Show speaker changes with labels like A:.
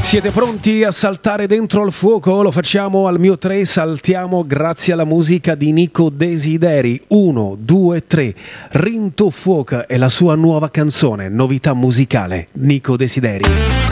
A: Siete pronti a saltare dentro al fuoco? Lo facciamo al mio 3, saltiamo grazie alla musica di Nico Desideri. 1, 2, 3. Rinto Fuoco è la sua nuova canzone, novità musicale. Nico Desideri.